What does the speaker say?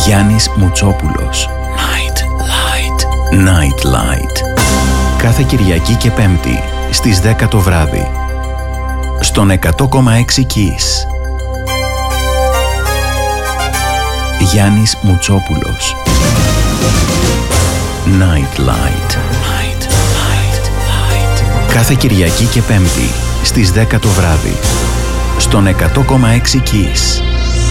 Γιάννης Μουτσόπουλος. Night Light. Night Light. Κάθε Κυριακή και Πέμπτη στις 10 το βράδυ. Στον 100,6 Kiss. Γιάννης Μουτσόπουλος. Night Light. Night Light. Κάθε Κυριακή και Πέμπτη στις 10 το βράδυ. Στον 100,6 Kiss.